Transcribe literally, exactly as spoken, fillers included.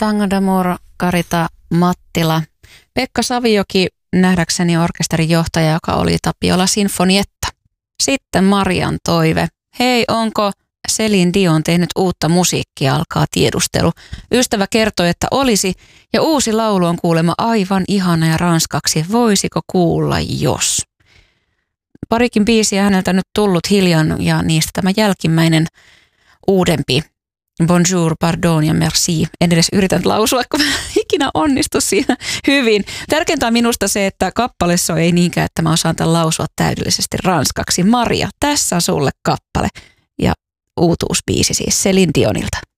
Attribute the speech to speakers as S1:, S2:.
S1: Tango d'Amour, Karita Mattila. Pekka Savioki, nähdäkseni orkesterin johtaja, joka oli Tapiola Sinfonietta. Sitten Marian toive. Hei, onko Céline Dion tehnyt uutta musiikkia, alkaa tiedustelu. Ystävä kertoi, että olisi, ja uusi laulu on kuulemma aivan ihana ja ranskaksi. Voisiko kuulla, jos? Parikin biisiä häneltä nyt tullut hiljan, ja niistä tämä jälkimmäinen uudempi. Bonjour, pardon ja merci. En edes yritän lausua, kun mä ikinä onnistu siinä hyvin. Tärkeintä on minusta se, että kappaleessa ei niinkään, että mä osaan tämän lausua täydellisesti ranskaksi. Maria, tässä on sulle kappale. Ja uutuusbiisi siis Céline Dionilta.